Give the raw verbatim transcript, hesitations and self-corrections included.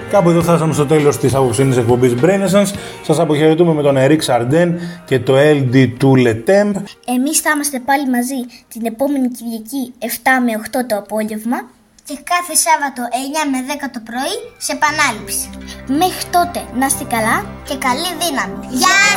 Κάπου εδώ φτάσαμε στο τέλος της απόψινής εκπομπής Brainescence. Σας αποχαιρετούμε με τον Eric Sardin και το ελ ντι του Le Temp. Εμείς θα είμαστε πάλι μαζί την επόμενη Κυριακή εφτά με οκτώ το απόγευμα και κάθε Σάββατο εννιά με δέκα το πρωί σε επανάληψη. Μέχρι τότε να είστε καλά και καλή δύναμη. Γεια